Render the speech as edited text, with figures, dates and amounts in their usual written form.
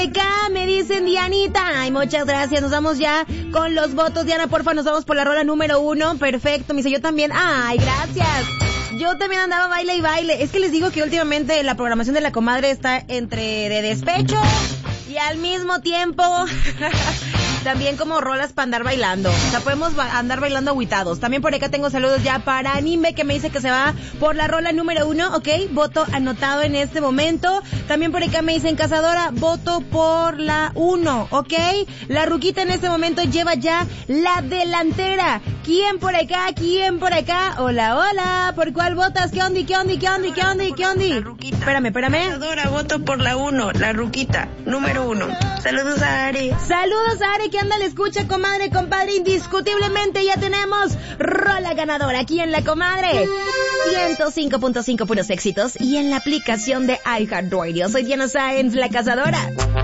Acá me dicen Dianita. Ay, muchas gracias. Nos vamos ya con los votos. Diana, porfa, nos vamos por la rola número 1. Perfecto. Me dice yo también. Ay, gracias. Yo también andaba baile y baile. Es que les digo que últimamente la programación de la comadre está entre de despecho y al mismo tiempo también como rolas para andar bailando. O sea, podemos andar bailando agüitados. También por acá tengo saludos ya para Nimbe, que me dice que se va por la rola número 1, ¿ok? Voto anotado en este momento. También por acá me dicen Cazadora, voto por la 1, ¿ok? La Ruquita en este momento lleva ya la delantera. ¿Quién por acá? ¿Quién por acá? Hola, hola. ¿Por cuál votas? ¿Qué onda? ¿Qué onda? ¿Qué onda? ¿Qué onda? ¿Qué onda? La Ruquita. Espérame. Cazadora, voto por la 1, la Ruquita, número 1. Saludos a Are. Saludos a Are, que anda, le escucha, comadre, compadre. Indiscutiblemente ya tenemos rola ganadora aquí en La Comadre. 105.5 puros éxitos y en la aplicación de iHeartRadio. Soy Diana Sáenz, la Cazadora.